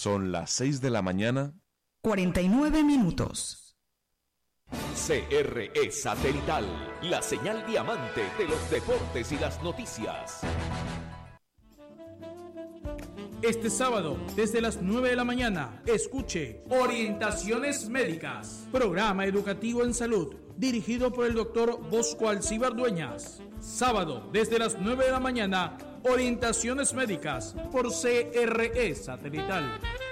Son las 6 de la mañana. 49 minutos. CRE Satelital, la señal diamante de los deportes y las noticias. Este sábado, desde las 9 de la mañana, escuche Orientaciones Médicas, programa educativo en salud, dirigido por el doctor Bosco Alcíbar Dueñas. Sábado, desde las 9 de la mañana, Orientaciones Médicas, por CRE Satelital.